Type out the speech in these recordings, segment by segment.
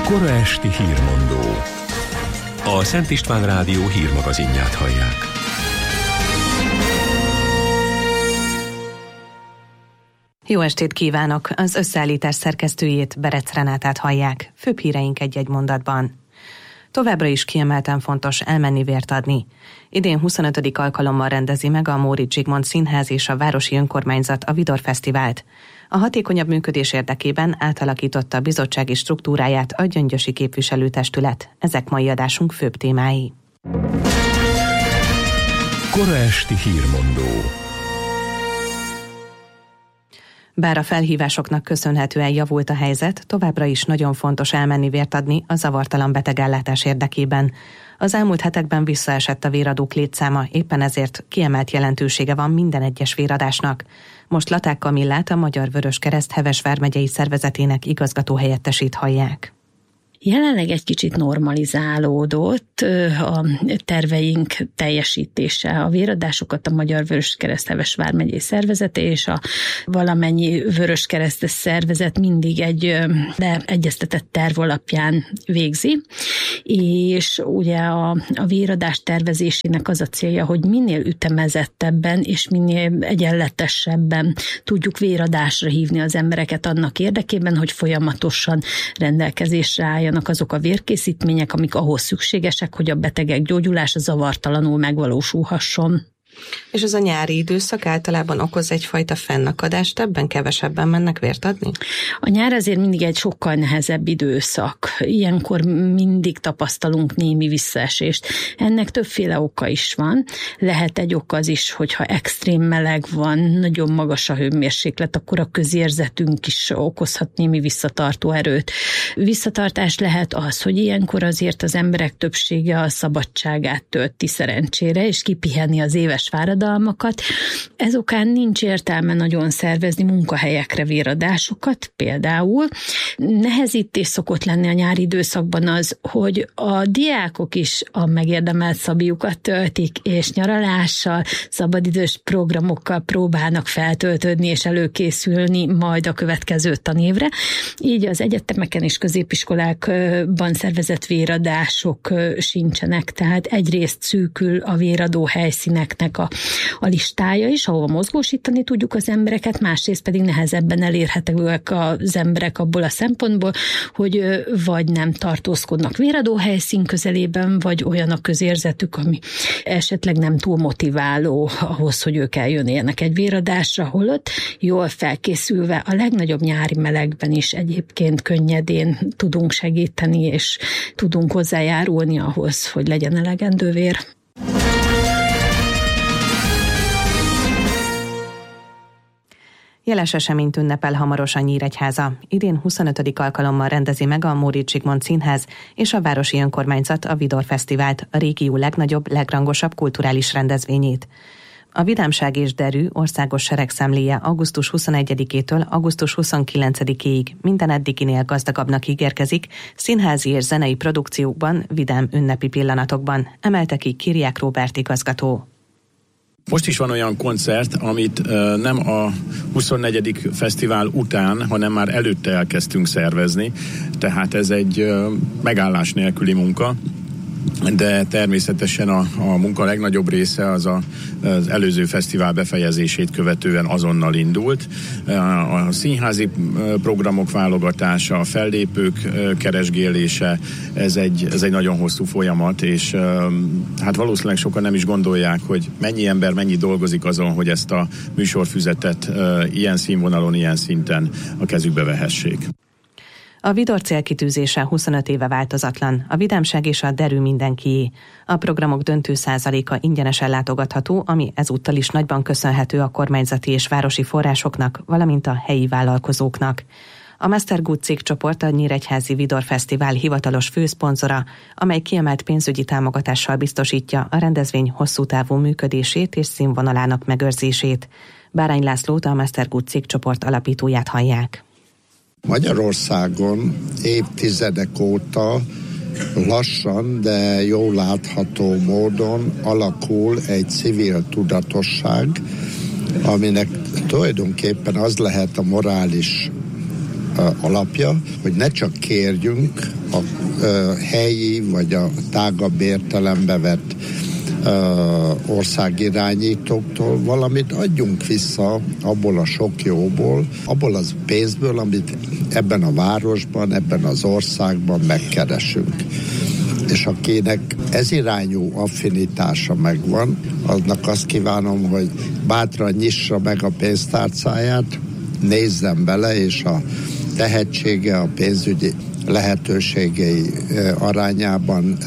Kora esti hírmondó. A Szent István Rádió hírmagazinját hallják. Jó estét kívánok! Az összeállítás szerkesztőjét, Berec Renátát hallják. Főbb híreink egy-egy mondatban. Továbbra is kiemelten fontos elmenni vért adni. Idén 25. alkalommal rendezi meg a Móricz Zsigmond Színház és a Városi Önkormányzat a Vidor Fesztivált. A hatékonyabb működés érdekében átalakította a bizottsági struktúráját a Gyöngyösi Képviselőtestület. Ezek mai adásunk főbb témái. Kora esti hírmondó. Bár a felhívásoknak köszönhetően javult a helyzet, továbbra is nagyon fontos elmenni vért adni a zavartalan betegellátás érdekében. Az elmúlt hetekben visszaesett a véradók létszáma, éppen ezért kiemelt jelentősége van minden egyes véradásnak. Most Laták Kamillát, a Magyar Vöröskereszt Heves vármegyei szervezetének igazgatóhelyettesét hallják. Jelenleg egy kicsit normalizálódott a terveink teljesítése. A véradásokat a Magyar Vöröskereszt Heves vármegyei szervezete és a valamennyi vöröskeresztes szervezet mindig egy leegyeztetett terv alapján végzi, és ugye a véradás tervezésének az a célja, hogy minél ütemezettebben és minél egyenletesebben tudjuk véradásra hívni az embereket annak érdekében, hogy folyamatosan rendelkezésre álljanak azok a vérkészítmények, amik ahhoz szükségesek, hogy a betegek gyógyulása zavartalanul megvalósulhasson. És ez a nyári időszak általában okoz egyfajta fennakadást, ebben kevesebben mennek vért adni? A nyár azért mindig egy sokkal nehezebb időszak. Ilyenkor mindig tapasztalunk némi visszaesést. Ennek többféle oka is van. Lehet egy ok az is, hogyha extrém meleg van, nagyon magas a hőmérséklet, akkor a közérzetünk is okozhat némi visszatartó erőt. Visszatartás lehet az, hogy ilyenkor azért az emberek többsége a szabadságát tölti szerencsére, és kipiheni az éves fáradalmakat. Ezokán nincs értelme nagyon szervezni munkahelyekre véradásokat például. Nehezítés szokott lenni a nyári időszakban az, hogy a diákok is a megérdemelt szabiukat töltik, és nyaralással, szabadidős programokkal próbálnak feltöltődni és előkészülni majd a következő tanévre. Így az egyetemeken és középiskolákban szervezett véradások sincsenek, tehát egyrészt szűkül a véradó helyszíneknek a listája is, ahova mozgósítani tudjuk az embereket, másrészt pedig nehezebben elérhetőek az emberek abból a szempontból, hogy vagy nem tartózkodnak véradó helyszín közelében, vagy olyan a közérzetük, ami esetleg nem túl motiváló ahhoz, hogy ők eljönnének egy véradásra, holott jól felkészülve a legnagyobb nyári melegben is egyébként könnyedén tudunk segíteni, és tudunk hozzájárulni ahhoz, hogy legyen elegendő vér. Jeles eseményt ünnepel hamarosan Nyíregyháza. Idén 25. alkalommal rendezi meg a Móricz Zsigmond Színház és a Városi Önkormányzat a Vidor Fesztivált, a régió legnagyobb, legrangosabb kulturális rendezvényét. A Vidámság és Derű országos seregszemléje augusztus 21-től augusztus 29-ig minden eddiginél gazdagabbnak ígérkezik, színházi és zenei produkciókban, vidám ünnepi pillanatokban, emelte ki Kiriák Róbert igazgató. Most is van olyan koncert, amit nem a 24. fesztivál után, hanem már előtte elkezdtünk szervezni, tehát ez egy megállás nélküli munka, de természetesen a munka legnagyobb része az előző fesztivál befejezését követően azonnal indult. A színházi programok válogatása, a fellépők keresgélése, ez egy nagyon hosszú folyamat, és hát valószínűleg sokan nem is gondolják, hogy mennyi ember mennyi dolgozik azon, hogy ezt a műsorfüzetet ilyen színvonalon, ilyen szinten a kezükbe vehessék. A Vidor célkitűzése 25 éve változatlan, a Vidámság és a Derű mindenkié. A programok döntő százaléka ingyenesen látogatható, ami ezúttal is nagyban köszönhető a kormányzati és városi forrásoknak, valamint a helyi vállalkozóknak. A Mastergood cégcsoport a Nyíregyházi Vidor Fesztivál hivatalos főszponzora, amely kiemelt pénzügyi támogatással biztosítja a rendezvény hosszú távú működését és színvonalának megőrzését. Bárány Lászlót, a Mastergood cégcsoport alapítóját hallják. Magyarországon évtizedek óta lassan, de jól látható módon alakul egy civil tudatosság, aminek tulajdonképpen az lehet a morális alapja, hogy ne csak kérjünk a helyi vagy a tágabb értelembe vett országirányítóktól, valamit adjunk vissza abból a sok jóból, abból az pénzből, amit ebben a városban, ebben az országban megkeresünk. És akinek ez irányú affinitása megvan, annak azt kívánom, hogy bátran nyissa meg a pénztárcáját, nézzen bele, és a tehetsége, a pénzügyi lehetőségei arányában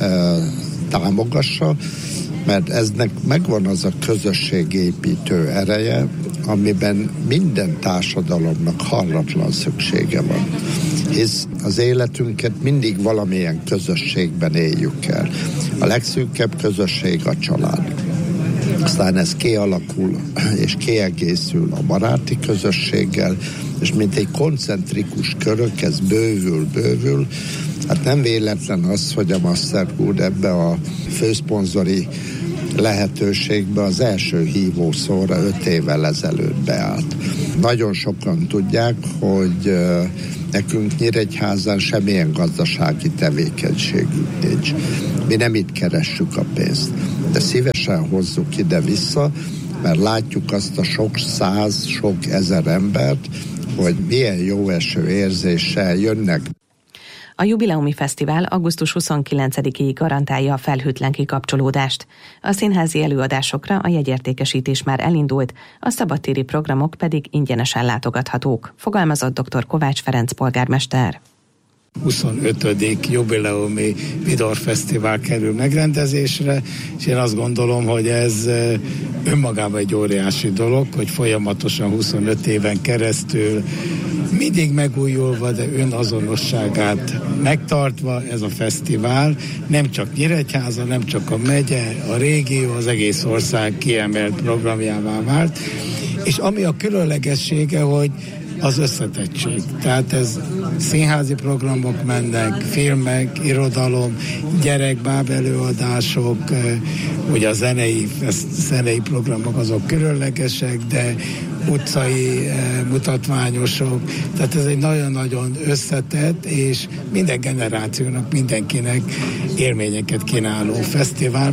támogassa, mert eznek megvan az a közösségépítő ereje, amiben minden társadalomnak hallatlan szüksége van. Hisz az életünket mindig valamilyen közösségben éljük el. A legszűkebb közösség a család. Aztán ez kialakul és kiegészül a baráti közösséggel, és mint egy koncentrikus körök, ez bővül. Hát nem véletlen az, hogy a Mastercard ebbe a főszponzori lehetőségbe az első hívószóra 5 évvel ezelőtt beállt. Nagyon sokan tudják, hogy nekünk Nyíregyházán semmilyen gazdasági tevékenységünk nincs. Mi nem itt keressük a pénzt, de szívesen hozzuk ide-vissza, mert látjuk azt a sok száz, sok ezer embert, hogy milyen jó eső érzéssel jönnek. A Jubileumi Fesztivál augusztus 29-ig garantálja a felhőtlen kikapcsolódást. A színházi előadásokra a jegyértékesítés már elindult, a szabadtéri programok pedig ingyenesen látogathatók, fogalmazott dr. Kovács Ferenc polgármester. 25. jubileumi Vidor Fesztivál kerül megrendezésre, és én azt gondolom, hogy ez önmagában egy óriási dolog, hogy folyamatosan 25 éven keresztül mindig megújulva, de önazonosságát megtartva ez a fesztivál nem csak Nyíregyháza, nem csak a megye, a régió, az egész ország kiemelt programjává vált, és ami a különlegessége, hogy az összetettség. Tehát ez színházi programok mennek, filmek, irodalom, gyerekbáb előadások, ugye a zenei programok azok különlegesek, de utcai mutatványosok. Tehát ez egy nagyon-nagyon összetett, és minden generációnak, mindenkinek élményeket kínáló fesztivál.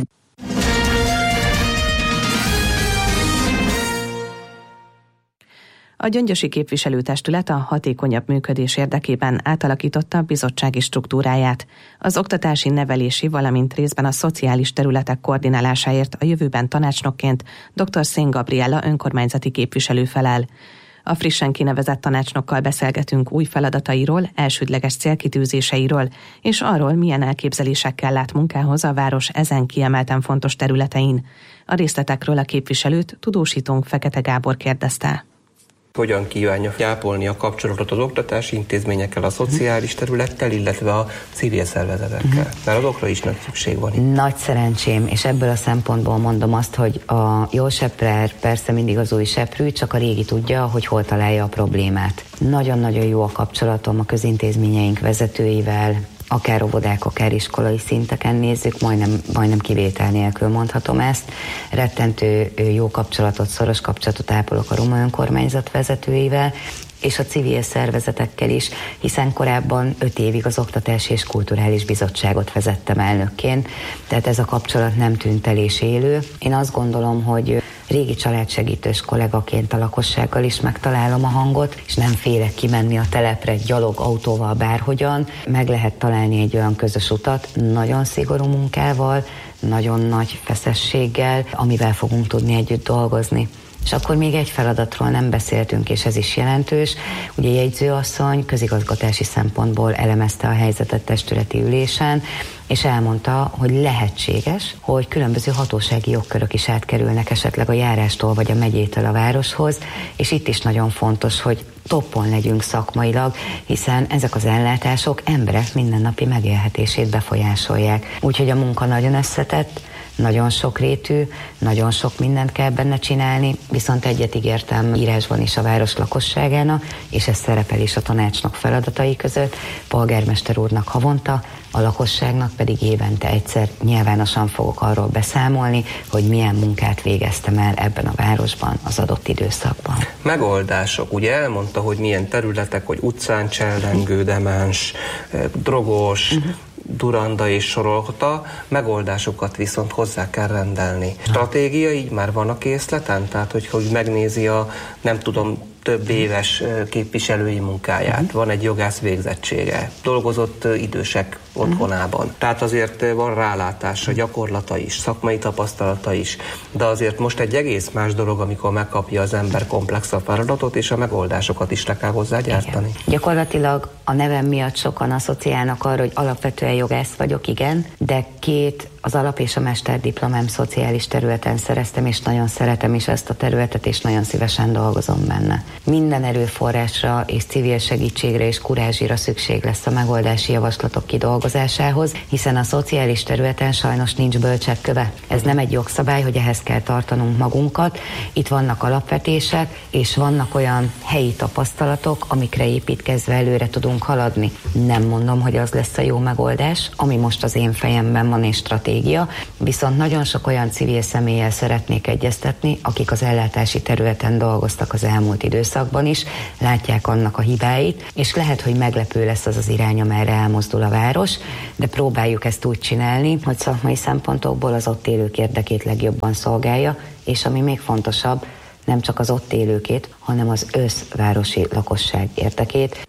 A Gyöngyösi Képviselőtestület a hatékonyabb működés érdekében átalakította a bizottsági struktúráját. Az oktatási, nevelési, valamint részben a szociális területek koordinálásáért a jövőben tanácsnokként dr. Szén Gabriella önkormányzati képviselő felel. A frissen kinevezett tanácsnokkal beszélgetünk új feladatairól, elsődleges célkitűzéseiről, és arról, milyen elképzelésekkel lát munkához a város ezen kiemelten fontos területein. A részletekről a képviselőt tudósítónk Fekete Gábor kérdezte. Hogyan kívánja ápolni a kapcsolatot az oktatási intézményekkel, a szociális területtel, illetve a civil szervezetekkel? Mert azokra is nagy szükség van itt. Nagy szerencsém, és ebből a szempontból mondom azt, hogy a jó seprer persze mindig az új seprű, csak a régi tudja, hogy hol találja a problémát. Nagyon-nagyon jó a kapcsolatom a közintézményeink vezetőivel, akár óvodák, akár iskolai szinteken nézzük, majdnem kivétel nélkül mondhatom ezt. Rettentő jó kapcsolatot, szoros kapcsolatot ápolok a Roma önkormányzat vezetőivel, és a civil szervezetekkel is, hiszen korábban 5 évig az Oktatási és Kulturális Bizottságot vezettem elnökként, tehát ez a kapcsolat nem tűnt el és élő. Én azt gondolom, hogy régi családsegítős kollégaként a lakossággal is megtalálom a hangot, és nem félek kimenni a telepre gyalog, autóval, bárhogyan. Meg lehet találni egy olyan közös utat, nagyon szigorú munkával, nagyon nagy feszességgel, amivel fogunk tudni együtt dolgozni. És akkor még egy feladatról nem beszéltünk, és ez is jelentős. Ugye jegyzőasszony közigazgatási szempontból elemezte a helyzetet testületi ülésen, és elmondta, hogy lehetséges, hogy különböző hatósági jogkörök is átkerülnek esetleg a járástól vagy a megyétől a városhoz, és itt is nagyon fontos, hogy toppon legyünk szakmailag, hiszen ezek az ellátások emberek mindennapi megélhetését befolyásolják. Úgyhogy a munka nagyon összetett, nagyon sokrétű, nagyon sok mindent kell benne csinálni, viszont egyet ígértem írásban is a város lakosságának, és ez szerepel is a tanácsnak feladatai között, polgármester úrnak havonta, a lakosságnak pedig évente egyszer nyilvánosan fogok arról beszámolni, hogy milyen munkát végeztem el ebben a városban az adott időszakban. Megoldások. Ugye elmondta, hogy milyen területek, hogy utcán csellengő, demens, drogos, Duranda és sorolta, megoldásokat viszont hozzá kell rendelni. Stratégia így már van a készleten? Tehát, hogy megnézi a, nem tudom, több éves képviselői munkáját, van egy jogász végzettsége, dolgozott idősek otthonában. Tehát azért van rálátása, gyakorlata is, szakmai tapasztalata is, de azért most egy egész más dolog, amikor megkapja az ember komplexabb feladatot, és a megoldásokat is le kell hozzá gyártani. Igen. Gyakorlatilag a nevem miatt sokan asszociálnak arra, hogy alapvetően jogász vagyok, igen, de az alap- és a mesterdiplomám szociális területen szereztem, és nagyon szeretem is ezt a területet, és nagyon szívesen dolgozom benne. Minden erőforrásra és civil segítségre és kurázsira szükség lesz a megoldási javaslatok kidolgozásához, hiszen a szociális területen sajnos nincs bölcsekköve. Ez nem egy jogszabály, hogy ehhez kell tartanunk magunkat. Itt vannak alapvetések, és vannak olyan helyi tapasztalatok, amikre építkezve előre tudunk haladni. Nem mondom, hogy az lesz a jó megoldás, ami most az én fejemben van, és stratégia, viszont nagyon sok olyan civil személlyel szeretnék egyeztetni, akik az ellátási területen dolgoztak az elmúlt időszakban is, látják annak a hibáit, és lehet, hogy meglepő lesz az az irány, amerre elmozdul a város, de próbáljuk ezt úgy csinálni, hogy szakmai szempontokból az ott élők érdekét legjobban szolgálja, és ami még fontosabb, nem csak az ott élőkét, hanem az összvárosi lakosság érdekét.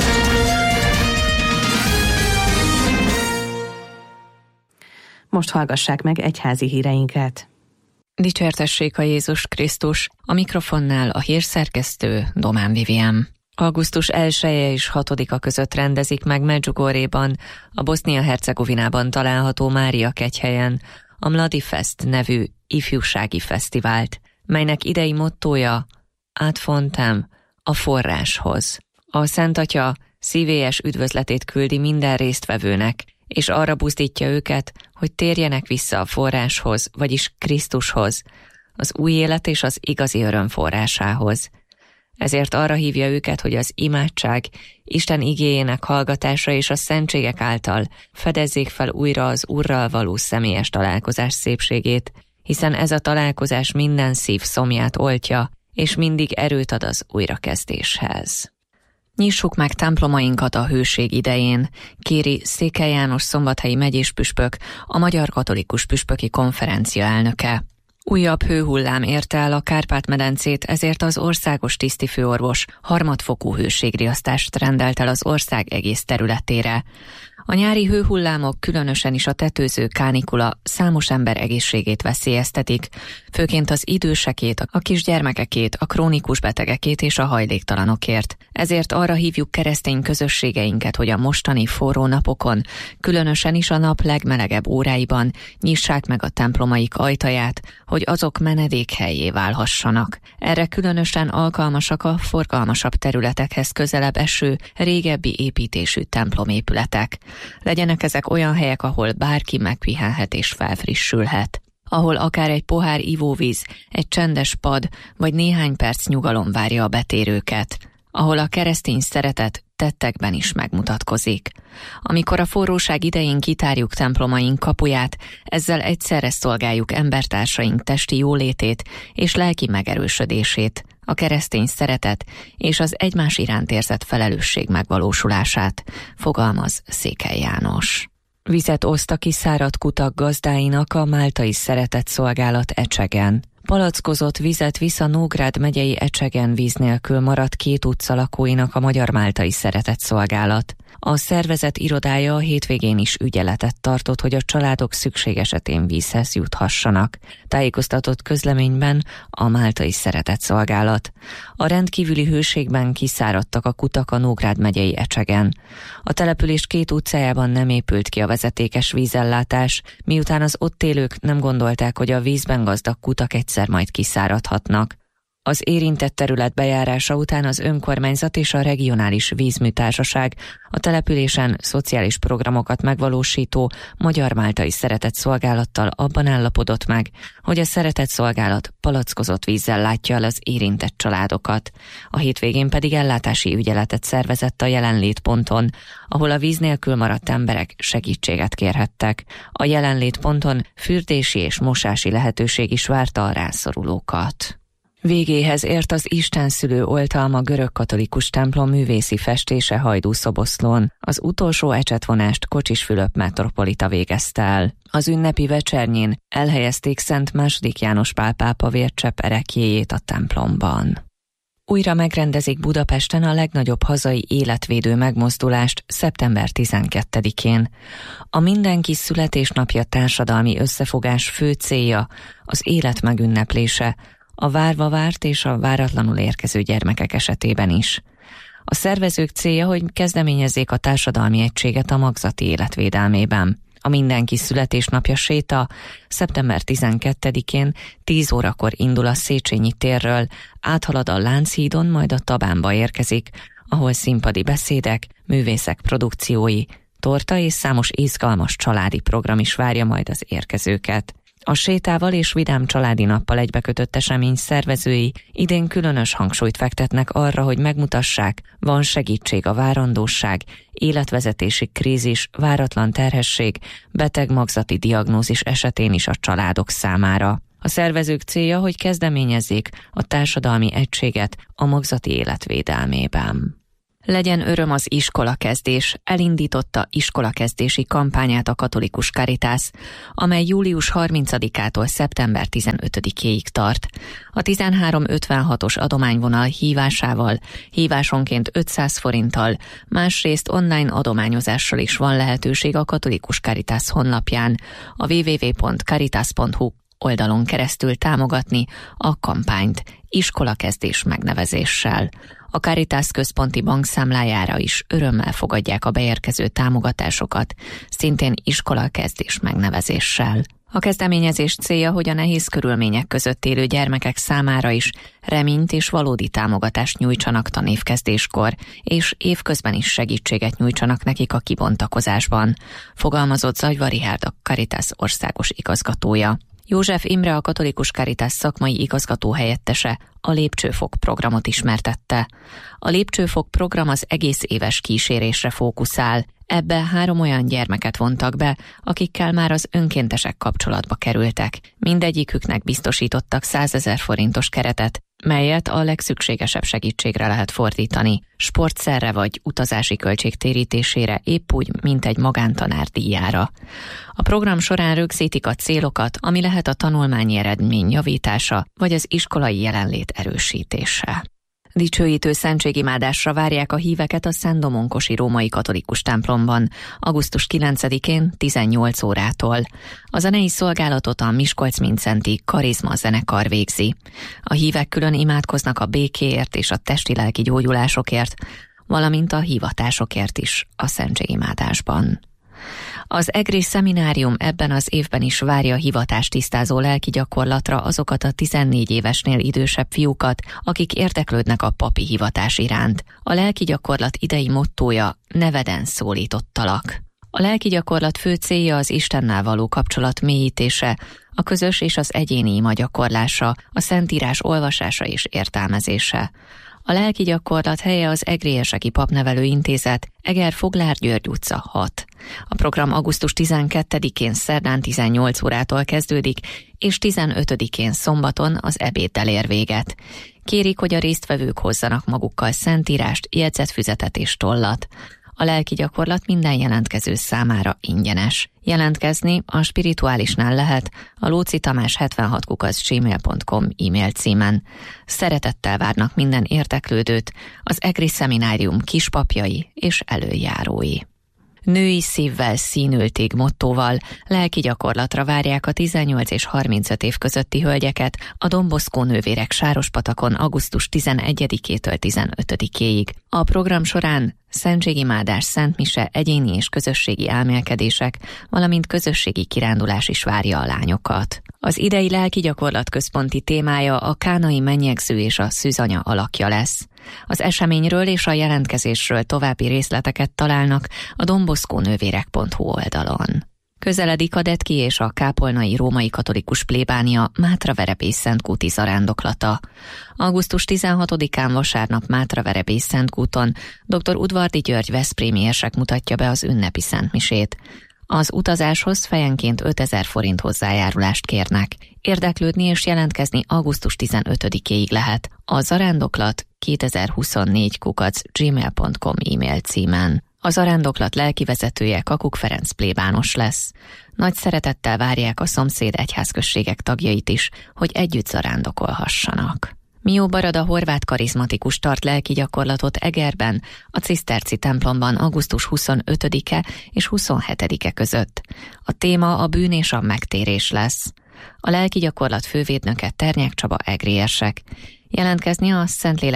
Most hallgassák meg egyházi híreinket. Dicsértessék a Jézus Krisztus, a mikrofonnál a hírszerkesztő Domán Vivien. Augusztus 1-e és 6-a között rendezik meg Medjugorjéban, a Bosznia-Hercegovinában található Mária kegyhelyen a Mladi Fest nevű ifjúsági fesztivált, melynek idei mottója Ad fontem, a forráshoz. A Szent Atya szívélyes üdvözletét küldi minden résztvevőnek, és arra buzdítja őket, hogy térjenek vissza a forráshoz, vagyis Krisztushoz, az új élet és az igazi öröm forrásához. Ezért arra hívja őket, hogy az imádság, Isten igéjének hallgatása és a szentségek által fedezzék fel újra az Úrral való személyes találkozás szépségét, hiszen ez a találkozás minden szív szomját oltja, és mindig erőt ad az újrakezdéshez. Nyissuk meg templomainkat a hőség idején, kéri Székely János szombathelyi megyéspüspök, a Magyar Katolikus Püspöki Konferencia elnöke. Újabb hőhullám érte el a Kárpát-medencét, ezért az országos tisztifőorvos harmadfokú hőségriasztást rendelt el az ország egész területére. A nyári hőhullámok, különösen is a tetőző kánikula számos ember egészségét veszélyeztetik, főként az idősekét, a kisgyermekekét, a krónikus betegekét és a hajléktalanokért. Ezért arra hívjuk keresztény közösségeinket, hogy a mostani forró napokon, különösen is a nap legmelegebb óráiban nyissák meg a templomaik ajtaját, hogy azok menedékhelyé válhassanak. Erre különösen alkalmasak a forgalmasabb területekhez közelebb eső, régebbi építésű templomépületek. Legyenek ezek olyan helyek, ahol bárki megpihenhet és felfrissülhet. Ahol akár egy pohár ivóvíz, egy csendes pad vagy néhány perc nyugalom várja a betérőket. Ahol a keresztény szeretet tettekben is megmutatkozik. Amikor a forróság idején kitárjuk templomaink kapuját, ezzel egyszerre szolgáljuk embertársaink testi jólétét és lelki megerősödését, a keresztény szeretet és az egymás iránt érzett felelősség megvalósulását, fogalmaz Székely János. Vizet oszt a kiszáradt kutak gazdáinak a Máltai Szeretett Szolgálat Ecsegen. Palackozott vizet visz a Nógrád megyei Ecsegen víz nélkül maradt 2 utca lakóinak a Magyar Máltai Szeretett Szolgálat. A szervezet irodája a hétvégén is ügyeletet tartott, hogy a családok szükség esetén vízhez juthassanak. Tájékoztatott közleményben a Máltai Szeretett Szolgálat. A rendkívüli hőségben kiszáradtak a kutak a Nógrád megyei Ecsegen. A település 2 utcájában nem épült ki a vezetékes vízellátás, miután az ott élők nem gondolták, hogy a vízben gazdag kutak egyszer majd kiszáradhatnak. Az érintett terület bejárása után az önkormányzat és a regionális vízműtársaság a településen szociális programokat megvalósító Magyar-Máltai Szeretetszolgálattal abban állapodott meg, hogy a Szeretetszolgálat palackozott vízzel látja el az érintett családokat. A hétvégén pedig ellátási ügyeletet szervezett a jelenlétponton, ahol a víz nélkül maradt emberek segítséget kérhettek. A jelenlétponton fürdési és mosási lehetőség is várta a rászorulókat. Végéhez ért az Istenszülő oltalma görögkatolikus templom művészi festése Hajdúszoboszlón. Az utolsó ecsetvonást Kocsis Fülöp metropolita végezte el. Az ünnepi vecsernyén elhelyezték Szent II. János Pál pápa vércsepp ereklyéjét a templomban. Újra megrendezik Budapesten a legnagyobb hazai életvédő megmozdulást szeptember 12-én. A Mindenki születésnapja társadalmi összefogás fő célja az élet megünneplése, a várva várt és a váratlanul érkező gyermekek esetében is. A szervezők célja, hogy kezdeményezzék a társadalmi egységet a magzati életvédelmében. A Mindenki születésnapja séta szeptember 12-én 10 órakor indul a Széchenyi térről, áthalad a Lánchídon, majd a Tabánba érkezik, ahol színpadi beszédek, művészek produkciói, torta és számos izgalmas családi program is várja majd az érkezőket. A sétával és vidám családi nappal egybekötött esemény szervezői idén különös hangsúlyt fektetnek arra, hogy megmutassák, van segítség a várandóság, életvezetési krízis, váratlan terhesség, beteg magzati diagnózis esetén is a családok számára. A szervezők célja, hogy kezdeményezzék a társadalmi egységet a magzati életvédelmében. Legyen öröm az iskolakezdés, elindította iskolakezdési kampányát a katolikus Caritas, amely július 30-ától szeptember 15-éig tart. A 1356-os adományvonal hívásával, hívásonként 500 forinttal, másrészt online adományozással is van lehetőség a katolikus Caritas honlapján, a www.caritas.hu oldalon keresztül támogatni a kampányt iskolakezdés megnevezéssel. A Caritas központi bankszámlájára is örömmel fogadják a beérkező támogatásokat, szintén iskolakezdés megnevezéssel. A kezdeményezés célja, hogy a nehéz körülmények között élő gyermekek számára is reményt és valódi támogatást nyújtsanak tanévkezdéskor, és évközben is segítséget nyújtsanak nekik a kibontakozásban, fogalmazott Zagyva Richárd, a Caritas országos igazgatója. József Imre, a katolikus Caritas szakmai igazgató helyettese a Lépcsőfok programot ismertette. A Lépcsőfok program az egész éves kísérésre fókuszál. Ebbe 3 olyan gyermeket vontak be, akikkel már az önkéntesek kapcsolatba kerültek. Mindegyiküknek biztosítottak 100 000 forintos keretet, melyet a legszükségesebb segítségre lehet fordítani, sportszerre vagy utazási költség térítésére, épp úgy, mint egy magántanár díjára. A program során rögzítik a célokat, ami lehet a tanulmányi eredmény javítása, vagy az iskolai jelenlét erősítése. Dicsőítő szentségimádásra várják a híveket a Szent-Domonkosi római katolikus templomban, augusztus 9-én 18 órától. A zenei szolgálatot a Miskolc-Mindszenty Karizma zenekar végzi. A hívek külön imádkoznak a békéért és a testi-lelki gyógyulásokért, valamint a hivatásokért is a szentségimádásban. Az EGRI szeminárium ebben az évben is várja hivatást tisztázó lelki gyakorlatra azokat a 14 évesnél idősebb fiúkat, akik érdeklődnek a papi hivatás iránt. A lelki gyakorlat idei mottója: neveden szólítottalak. A lelki gyakorlat fő célja az Istennel való kapcsolat mélyítése, a közös és az egyéni ima gyakorlása, a Szentírás olvasása és értelmezése. A lelki gyakorlat helye az Egrieseki Papnevelő Intézet, Eger-Foglár György utca 6. A program augusztus 12-én szerdán 18 órától kezdődik, és 15-én szombaton az ebéddel ér véget. Kérik, hogy a résztvevők hozzanak magukkal szentírást, jegyzetfüzetet és tollat. A lelki gyakorlat minden jelentkező számára ingyenes. Jelentkezni a Spirituálisnál lehet a lócitamás76@gmail.com e-mail címen. Szeretettel várnak minden érdeklődőt az EGRI szeminárium kispapjai és előjárói. Női szívvel színültig mottóval lelki gyakorlatra várják a 18 és 35 év közötti hölgyeket a Don Bosco nővérek Sárospatakon augusztus 11-től 15-ig. A program során szentségimádás, szentmise, egyéni és közösségi elmélkedések, valamint közösségi kirándulás is várja a lányokat. Az idei lelki gyakorlat központi témája a kánai mennyegző és a szűzanya alakja lesz. Az eseményről és a jelentkezésről további részleteket találnak a domboszkónővérek.hu oldalon. Közeledik a Detki és a kápolnai római katolikus plébánia Mátraverebész-Szentkúti zarándoklata. Augusztus 16-án vasárnap Mátraverebész-Szentkúton dr. Udvardi György veszprémi érsek mutatja be az ünnepi szentmisét. Az utazáshoz fejenként 5000 forint hozzájárulást kérnek. Érdeklődni és jelentkezni augusztus 15-éig lehet. A zarándoklat 2024@gmail.com e-mail címen. A zarándoklat lelkivezetője Kakuk Ferenc plébános lesz. Nagy szeretettel várják a szomszéd egyházközségek tagjait is, hogy együtt zarándokolhassanak. Mió Barada horvát karizmatikus tart lelki gyakorlatot Egerben, a ciszterci templomban augusztus 25-e és 27-e között. A téma a bűn és a megtérés lesz. A lelki gyakorlat fővédnöke Ternyák Csaba egri érsek. Jelentkezni a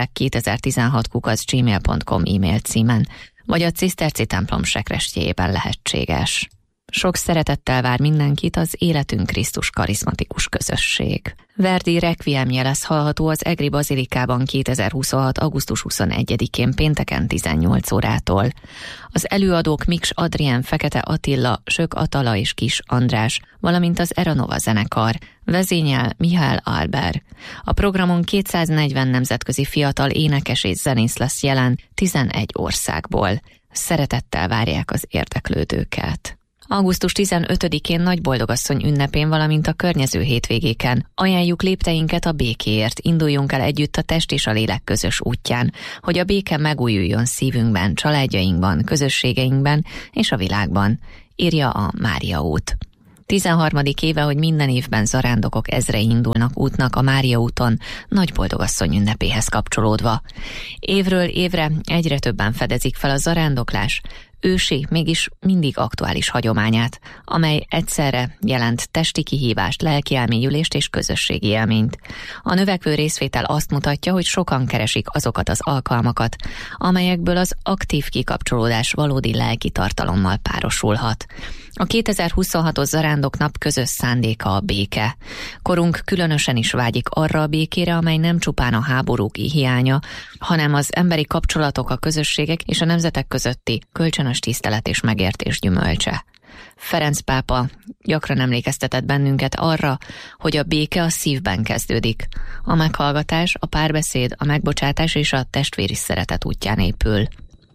szentlélek2016@gmail.com e-mail címen, vagy a ciszterci templom sekrestjében lehetséges. Sok szeretettel vár mindenkit az Életünk Krisztus karizmatikus közösség. Verdi requiemje lesz hallható az Egri Bazilikában 2026. augusztus 21-én pénteken 18 órától. Az előadók Miks Adrien, Fekete Attila, Sök Atala és Kis András, valamint az Eranova zenekar, vezényel Mihály Albert. A programon 240 nemzetközi fiatal énekes és zenész lesz jelen 11 országból. Szeretettel várják az érdeklődőket. Augusztus 15-én Nagyboldogasszony ünnepén, valamint a környező hétvégéken ajánljuk lépteinket a békéért, induljunk el együtt a test és a lélek közös útján, hogy a béke megújuljon szívünkben, családjainkban, közösségeinkben és a világban, írja a Mária út. 13. éve, hogy minden évben zarándokok ezrei indulnak útnak a Mária úton Nagyboldogasszony ünnepéhez kapcsolódva. Évről évre egyre többen fedezik fel a zarándoklás ősi, mégis mindig aktuális hagyományát, amely egyszerre jelent testi kihívást, lelki elmélyülést és közösségi élményt. A növekvő részvétel azt mutatja, hogy sokan keresik azokat az alkalmakat, amelyekből az aktív kikapcsolódás valódi lelki tartalommal párosulhat. A 2026-os zarándoknap közös szándéka a béke. Korunk különösen is vágyik arra a békére, amely nem csupán a háborúk hiánya, hanem az emberi kapcsolatok, a közösségek és a nemzetek közötti kölcsönös tisztelet és megértés gyümölcse. Ferenc pápa gyakran emlékeztetett bennünket arra, hogy a béke a szívben kezdődik. A meghallgatás, a párbeszéd, a megbocsátás és a testvéri szeretet útján épül.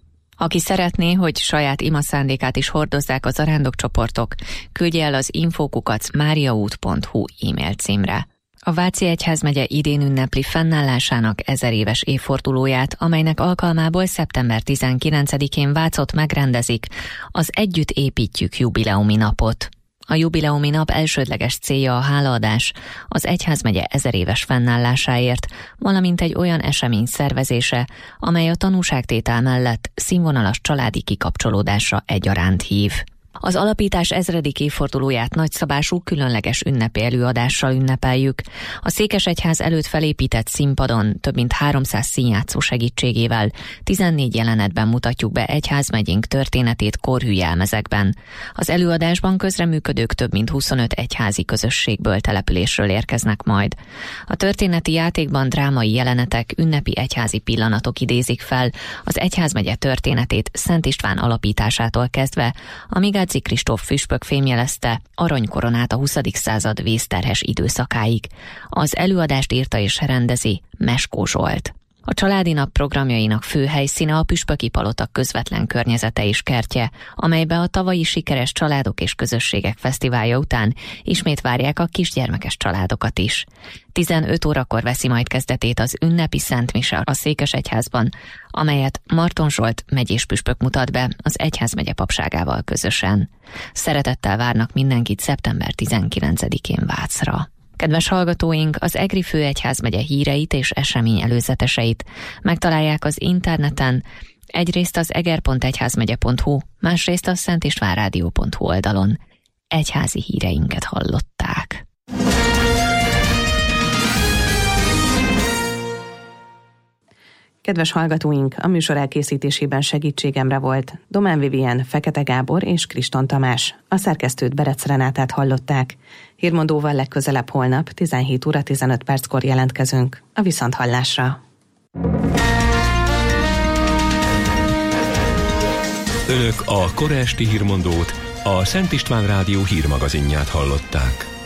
Aki szeretné, hogy saját imaszándékát is hordozzák a zarándokcsoportok, küldje el az info@mariaút.hu e-mail címre. A Váci Egyházmegye idén ünnepli fennállásának 1000 éves évfordulóját, amelynek alkalmából szeptember 19-én Vácot megrendezik az Együtt építjük jubileumi napot. A jubileumi nap elsődleges célja a hálaadás az Egyházmegye 1000 éves fennállásáért, valamint egy olyan esemény szervezése, amely a tanúságtétel mellett színvonalas családi kikapcsolódásra egyaránt hív. Az alapítás 1000. évfordulóját nagyszabású különleges ünnepi előadással ünnepeljük. A Székesegyház előtt felépített színpadon több mint 300 színjátszó segítségével 14 jelenetben mutatjuk be egyházmegyénk történetét korhű jelmezekben. Az előadásban közreműködők több mint 25 egyházi közösségből, településről érkeznek majd. A történeti játékban drámai jelenetek, ünnepi egyházi pillanatok idézik fel az egyházmegye történetét Szent István alapításától kezdve, amíg Gáczi Kristóf püspök fémjelezte aranykoronát a 20. század vészterhes időszakáig. Az előadást írta és rendezi Meskó Zsolt. A családi nap programjainak fő helyszíne a Püspöki Palota közvetlen környezete és kertje, amelybe a tavalyi sikeres családok és közösségek fesztiválja után ismét várják a kisgyermekes családokat is. 15 órakor veszi majd kezdetét az ünnepi szentmise a Székesegyházban, amelyet Marton Zsolt megyés püspök mutat be az egyházmegye papságával közösen. Szeretettel várnak mindenkit szeptember 19-én Vácra. Kedves hallgatóink, az Egri Főegyházmegye híreit és esemény előzeteseit megtalálják az interneten, egyrészt az eger.egyházmegye.hu, másrészt a szentistvánradio.hu oldalon. Egyházi híreinket hallották. Kedves hallgatóink, a műsor elkészítésében segítségemre volt Domán Vivien, Fekete Gábor és Kriston Tamás. A szerkesztőt, Berec Renátát hallották. Hírmondóval legközelebb holnap 17 óra 15 perckor jelentkezünk. A viszonthallásra. Önök a kora esti hírmondót, a Szent István Rádió hírmagazinját hallották.